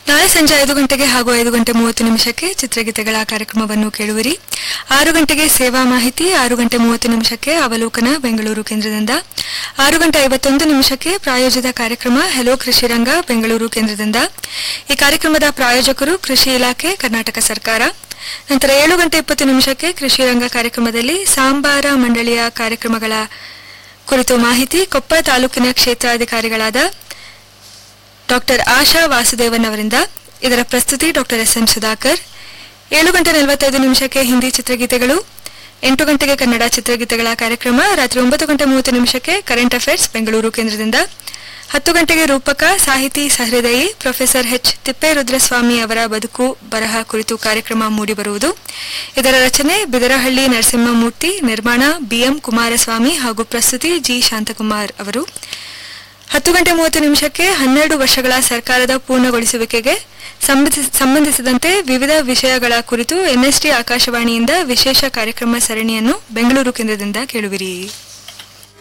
ನಾಳೆ ಸಂಜೆ 5 ಗಂಟೆಗೆ ಹಾಗೂ 5 ಗಂಟೆ 30 ನಿಮಿಷಕ್ಕೆ ಚಿತ್ರಗೀತೆಗಳ ಕಾರ್ಯಕ್ರಮವನ್ನು ಕೇಳುವಿರಿ. 6 ಗಂಟೆಗೆ ಸೇವಾ ಮಾಹಿತಿ, 6 ಗಂಟೆ 30 ನಿಮಿಷಕ್ಕೆ ಅವಲೋಕನ ಬೆಂಗಳೂರು ಕೇಂದ್ರದಿಂದ, 6 ಗಂಟೆ 51 ನಿಮಿಷಕ್ಕೆ ಪ್ರಾಯೋಜಿತ ಕಾರ್ಯಕ್ರಮ ಹೆಲೋ ಕೃಷಿ ರಂಗ ಬೆಂಗಳೂರು ಕೇಂದ್ರದಿಂದ. ಈ ಕಾರ್ಯಕ್ರಮದ ಪ್ರಾಯೋಜಕರು ಕೃಷಿ ಇಲಾಖೆ, ಕರ್ನಾಟಕ ಸರ್ಕಾರ. ನಂತರ 7 ಗಂಟೆ 20 ನಿಮಿಷಕ್ಕೆ ಕೃಷಿ ರಂಗ ಕಾರ್ಯಕ್ರಮದಲ್ಲಿ ಸಾಂಬಾರ ಮಂಡಳಿಯ ಕಾರ್ಯಕ್ರಮಗಳ ಕುರಿತು ಮಾಹಿತಿ ಕೊಪ್ಪ ತಾಲೂಕಿನ ಕ್ಷೇತ್ರಾಧಿಕಾರಿಗಳಾದ ಡಾಕ್ಟರ್ ಆಶಾ ವಾಸುದೇವನ್ ಅವರಿಂದ. ಇದರ ಪ್ರಸ್ತುತಿ ಡಾಕ್ಟರ್ ಎಸ್ ಎನ್ ಸುಧಾಕರ್. 7 ಗಂಟೆ 45 ನಿಮಿಷಕ್ಕೆ ಹಿಂದಿ ಚಿತ್ರಗೀತೆಗಳು, 8 ಗಂಟೆಗೆ ಕನ್ನಡ ಚಿತ್ರಗೀತೆಗಳ ಕಾರ್ಯಕ್ರಮ, ರಾತ್ರಿ 9 ಗಂಟೆ 30 ನಿಮಿಷಕ್ಕೆ ಕರೆಂಟ್ ಅಫೇರ್ಸ್ ಬೆಂಗಳೂರು ಕೇಂದ್ರದಿಂದ, 10 ಗಂಟೆಗೆ ರೂಪಕ ಸಾಹಿತಿ ಸಹೃದಯಿ ಪ್ರೊಫೆಸರ್ ಎಚ್ ತಿಪ್ಪೇರುದ್ರಸ್ವಾಮಿ ಅವರ ಬದುಕು ಬರಹ ಕುರಿತು ಕಾರ್ಯಕ್ರಮ ಮೂಡಿಬರುವುದು. ಇದರ ರಚನೆ ಬಿದರಹಳ್ಳಿ ನರಸಿಂಹಮೂರ್ತಿ, ನಿರ್ಮಾಣ ಬಿಎಂ ಕುಮಾರಸ್ವಾಮಿ ಹಾಗೂ ಪ್ರಸ್ತುತಿ ಜಿ ಶಾಂತಕುಮಾರ್ ಅವರು. 10 ಗಂಟೆ 30 ನಿಮಿಷಕ್ಕೆ 12 ವರ್ಷಗಳ ಸರ್ಕಾರದ ಪೂರ್ಣಗೊಳಿಸುವಿಕೆಗೆ ಸಂಬಂಧಿಸಿದಂತೆ ವಿವಿಧ ವಿಷಯಗಳ ಕುರಿತು ಎನ್ಎಸ್ಟಿ ಆಕಾಶವಾಣಿಯಿಂದ ವಿಶೇಷ ಕಾರ್ಯಕ್ರಮ ಸರಣಿಯನ್ನು ಬೆಂಗಳೂರು ಕೇಂದ್ರದಿಂದ ಕೇಳುವಿರಿ.